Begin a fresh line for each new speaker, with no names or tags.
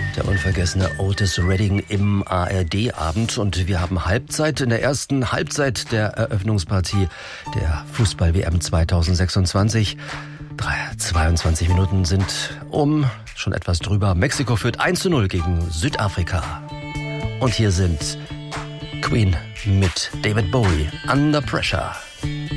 Der unvergessene Otis Redding im ARD-Abend. Und wir haben Halbzeit in der ersten Halbzeit der Eröffnungspartie der Fußball-WM 2026. 22 Minuten sind schon etwas drüber. Mexiko führt 1:0 gegen Südafrika. Und hier sind Queen mit David Bowie, Under Pressure.